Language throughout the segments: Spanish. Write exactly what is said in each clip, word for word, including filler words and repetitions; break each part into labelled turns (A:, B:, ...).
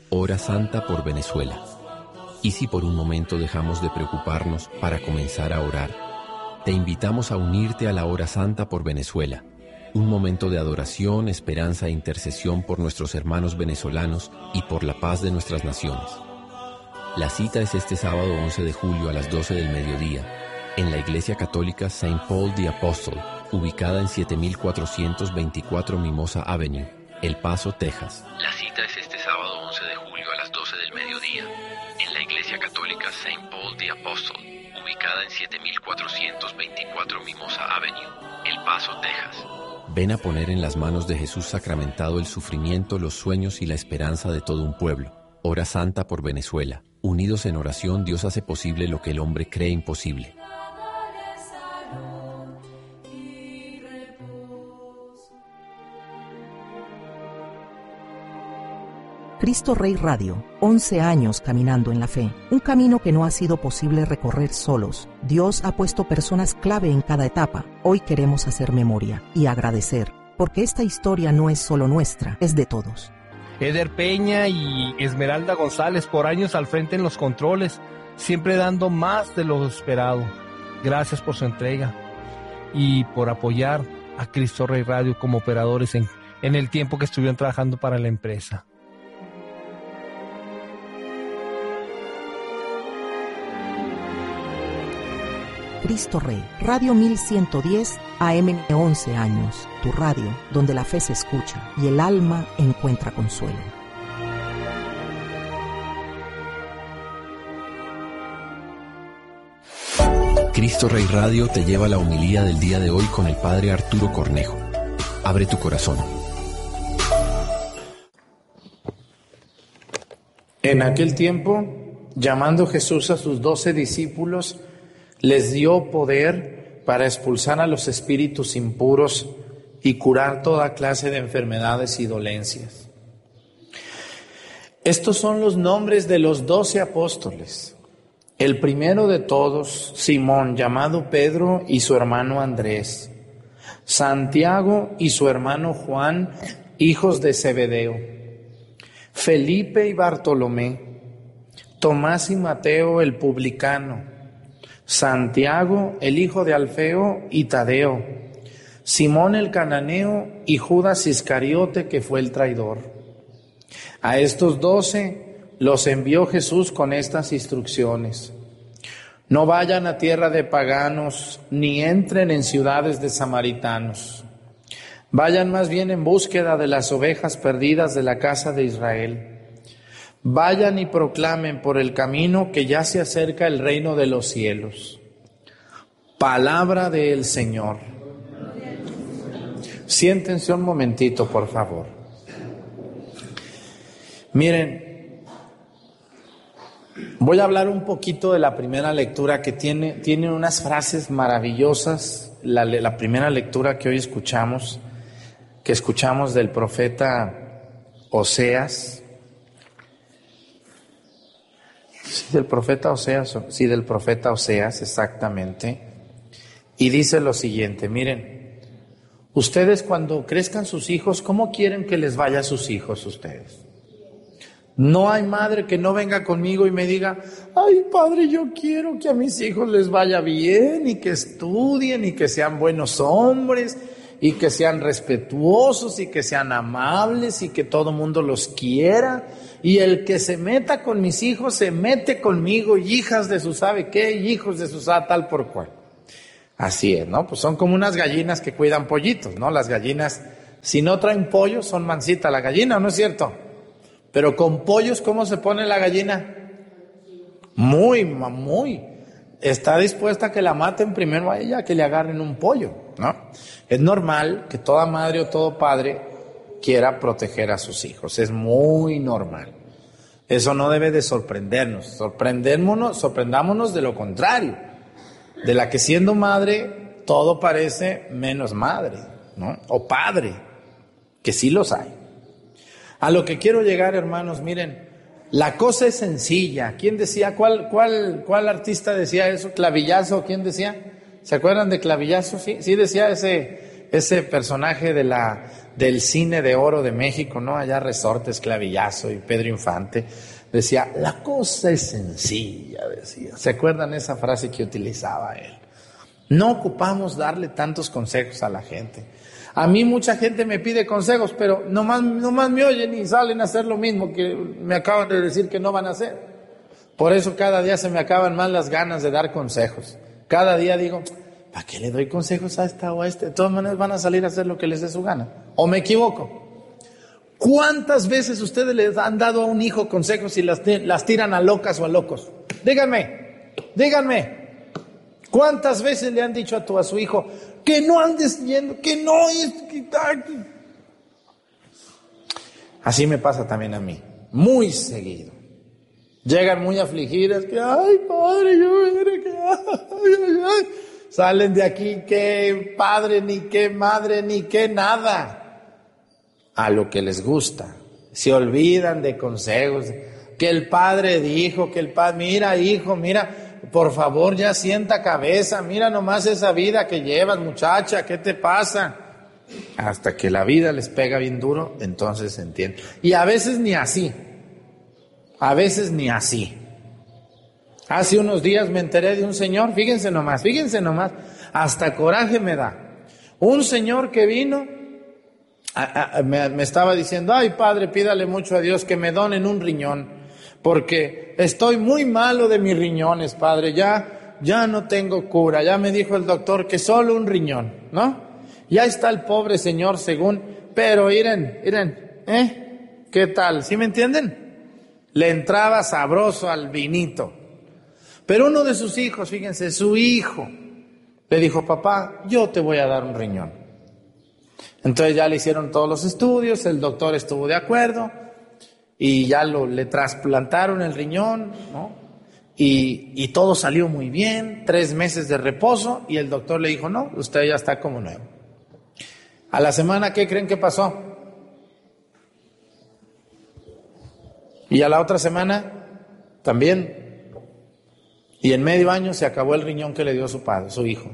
A: Hora Santa por Venezuela. ¿Y si por un momento dejamos de preocuparnos para comenzar a orar? Te invitamos a unirte a la Hora Santa por Venezuela. Un momento de adoración, esperanza e intercesión por nuestros hermanos venezolanos y por la paz de nuestras naciones. La cita es este sábado once de julio a las doce del mediodía, en la Iglesia Católica Saint Paul the Apostle, ubicada en siete mil cuatrocientos veinticuatro Mimosa Avenue, El Paso, Texas. La cita es este sábado once de julio a las doce del mediodía, en la Iglesia Católica Saint Paul the Apostle, ubicada en siete mil cuatrocientos veinticuatro Mimosa Avenue, El Paso, Texas. Ven a poner en las manos de Jesús sacramentado el sufrimiento, los sueños y la esperanza de todo un pueblo. Hora Santa por Venezuela. Unidos en oración, Dios hace posible lo que el hombre cree imposible.
B: Cristo Rey Radio, once años caminando en la fe, un camino que no ha sido posible recorrer solos. Dios ha puesto personas clave en cada etapa. Hoy queremos hacer memoria y agradecer, porque esta historia no es solo nuestra, es de todos.
C: Eder Peña y Esmeralda González por años al frente en los controles, siempre dando más de lo esperado. Gracias por su entrega y por apoyar a Cristo Rey Radio como operadores en, en el tiempo que estuvieron trabajando para la empresa.
B: Cristo Rey, Radio mil ciento diez A M, once años, tu radio, donde la fe se escucha y el alma encuentra consuelo.
A: Cristo Rey Radio te lleva a la homilía del día de hoy con el Padre Arturo Cornejo. Abre tu corazón.
D: En aquel tiempo, llamando Jesús a sus doce discípulos, les dio poder para expulsar a los espíritus impuros y curar toda clase de enfermedades y dolencias. Estos son los nombres de los doce apóstoles. El primero de todos, Simón, llamado Pedro, y su hermano Andrés. Santiago y su hermano Juan, hijos de Zebedeo. Felipe y Bartolomé. Tomás y Mateo, el publicano. Santiago, el hijo de Alfeo, y Tadeo, Simón el cananeo y Judas Iscariote, que fue el traidor. A estos doce los envió Jesús con estas instrucciones: no vayan a tierra de paganos, ni entren en ciudades de samaritanos. Vayan más bien en búsqueda de las ovejas perdidas de la casa de Israel. Vayan y proclamen por el camino que ya se acerca el reino de los cielos. Palabra del Señor. Siéntense un momentito, por favor. Miren, voy a hablar un poquito de la primera lectura que tiene, tiene unas frases maravillosas. La, la primera lectura que hoy escuchamos, que escuchamos del profeta Oseas. Sí, del profeta Oseas, sí, del profeta Oseas, exactamente. Y dice lo siguiente, miren, ustedes cuando crezcan sus hijos, ¿cómo quieren que les vaya a sus hijos ustedes? No hay madre que no venga conmigo y me diga, ay padre, yo quiero que a mis hijos les vaya bien y que estudien y que sean buenos hombres y que sean respetuosos y que sean amables y que todo mundo los quiera. Y el que se meta con mis hijos se mete conmigo, y hijas de su sabe qué, y hijos de su sabe tal por cual. Así es, ¿no? Pues son como unas gallinas que cuidan pollitos, ¿no? Las gallinas, si no traen pollos, son mansitas la gallina, ¿no es cierto? Pero con pollos, ¿cómo se pone la gallina? Muy, muy. Está dispuesta a que la maten primero a ella, que le agarren un pollo, ¿no? Es normal que toda madre o todo padre quiera proteger a sus hijos, es muy normal. Eso no debe de sorprendernos, sorprendémonos, sorprendámonos de lo contrario, de la que siendo madre todo parece menos madre, ¿no? O padre, que sí los hay. A lo que quiero llegar, hermanos, miren, la cosa es sencilla. ¿Quién decía? ¿Cuál, cuál, cuál artista decía eso? ¿Clavillazo? ¿Quién decía? ¿Se acuerdan de Clavillazo? Sí, sí decía ese, ese personaje de la, del cine de oro de México, ¿no? Allá Resortes, Clavillazo y Pedro Infante. Decía, la cosa es sencilla, decía. ¿Se acuerdan esa frase que utilizaba él? No ocupamos darle tantos consejos a la gente. A mí mucha gente me pide consejos, pero nomás, nomás me oyen y salen a hacer lo mismo que me acaban de decir que no van a hacer. Por eso cada día se me acaban más las ganas de dar consejos. Cada día digo, ¿para qué le doy consejos a esta o a este? De todas maneras van a salir a hacer lo que les dé su gana. ¿O me equivoco? ¿Cuántas veces ustedes les han dado a un hijo consejos y las, las tiran a locas o a locos? Díganme, díganme. ¿Cuántas veces le han dicho a, tu, a su hijo que no andes yendo, que no es... Que, así me pasa también a mí, muy seguido. Llegan muy afligidas, que ay padre, yo mire que ay, ay, ay. Salen de aquí, que padre, ni que madre, ni que nada. A lo que les gusta. Se olvidan de consejos. Que el padre dijo, que el padre, mira hijo, mira... Por favor, ya sienta cabeza, mira nomás esa vida que llevas, muchacha, ¿qué te pasa? Hasta que la vida les pega bien duro, entonces se entiende. Y a veces ni así, a veces ni así. Hace unos días me enteré de un señor, fíjense nomás, fíjense nomás, hasta coraje me da. Un señor que vino, a, a, me, me estaba diciendo, ay padre, pídale mucho a Dios que me donen un riñón. Porque estoy muy malo de mis riñones, padre, ya, ya no tengo cura, ya me dijo el doctor que solo un riñón, ¿no? Ya está el pobre señor según, pero miren, miren, ¿eh? ¿Qué tal? ¿Sí me entienden? Le entraba sabroso al vinito. Pero uno de sus hijos, fíjense, su hijo, le dijo, papá, yo te voy a dar un riñón. Entonces ya le hicieron todos los estudios, el doctor estuvo de acuerdo. Y ya lo, le trasplantaron el riñón, ¿no? Y, y todo salió muy bien, tres meses de reposo, y el doctor le dijo, no, usted ya está como nuevo. A la semana, ¿qué creen que pasó? Y a la otra semana, también. Y en medio año se acabó el riñón que le dio su padre, su hijo.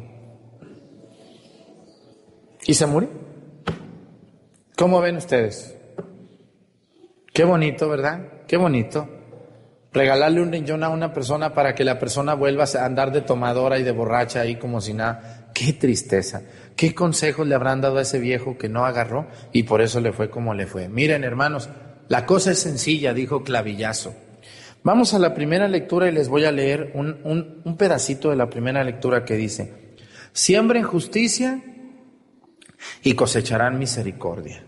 D: Y se murió. ¿Cómo ven ustedes? Qué bonito, ¿verdad? Qué bonito. Regalarle un riñón a una persona para que la persona vuelva a andar de tomadora y de borracha ahí como si nada. Qué tristeza. ¿Qué consejos le habrán dado a ese viejo que no agarró y por eso le fue como le fue? Miren, hermanos, la cosa es sencilla, dijo Clavillazo. Vamos a la primera lectura y les voy a leer un, un, un pedacito de la primera lectura que dice: siembren justicia y cosecharán misericordia.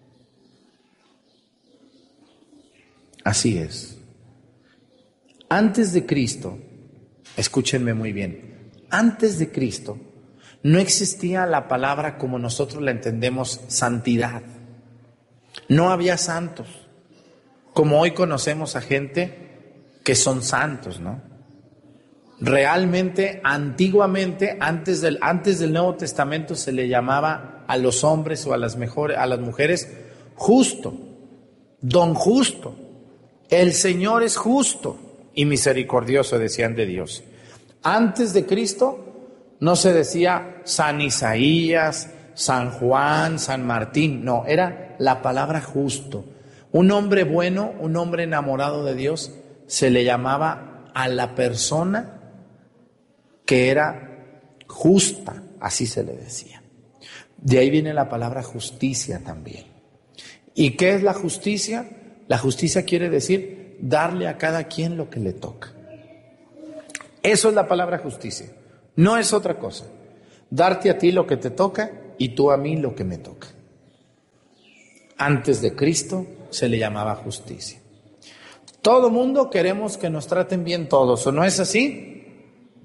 D: Así es. Antes de Cristo, escúchenme muy bien, antes de Cristo no existía la palabra como nosotros la entendemos, santidad. No había santos, como hoy conocemos a gente que son santos, ¿no? Realmente, antiguamente, antes del, antes del Nuevo Testamento se le llamaba a los hombres o a las, mejores, a las mujeres justo, don justo. El Señor es justo y misericordioso, decían de Dios. Antes de Cristo no se decía San Isaías, San Juan, San Martín, no, era la palabra justo. Un hombre bueno, un hombre enamorado de Dios, se le llamaba a la persona que era justa, así se le decía. De ahí viene la palabra justicia también. ¿Y qué es la justicia? La justicia quiere decir darle a cada quien lo que le toca. Eso es la palabra justicia. No es otra cosa. Darte a ti lo que te toca y tú a mí lo que me toca. Antes de Cristo se le llamaba justicia. Todo mundo queremos que nos traten bien todos, ¿o no es así?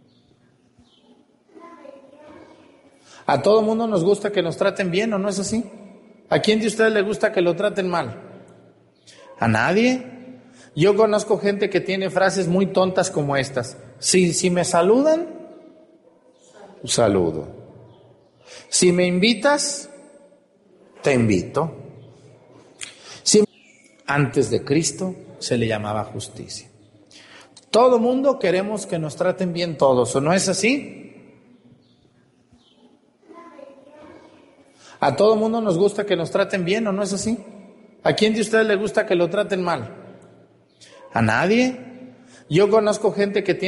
D: A todo mundo nos gusta que nos traten bien, ¿o no es así? ¿A quién de ustedes le gusta que lo traten mal? ¿A nadie? Yo conozco gente que tiene frases muy tontas como estas. Si, si me saludan, saludo. Si me invitas, te invito. Si, antes de Cristo se le llamaba justicia. Todo mundo queremos que nos traten bien todos, ¿o no es así? A todo mundo nos gusta que nos traten bien, ¿o no es así? ¿A quién de ustedes le gusta que lo traten mal? ¿A nadie? Yo conozco gente que tiene